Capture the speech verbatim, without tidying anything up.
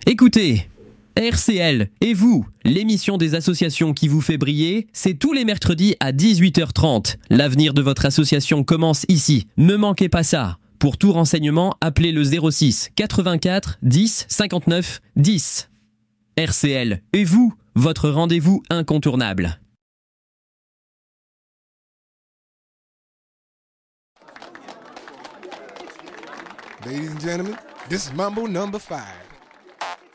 Écoutez, R C L et vous, l'émission des associations qui vous fait briller, c'est tous les mercredis à dix-huit heures trente. L'avenir de votre association commence ici. Ne manquez pas ça. Pour tout renseignement, appelez le zéro six quatre-vingt-quatre dix cinquante-neuf dix. R C L et vous, votre rendez-vous incontournable. Ladies and gentlemen, this is Mambo number five.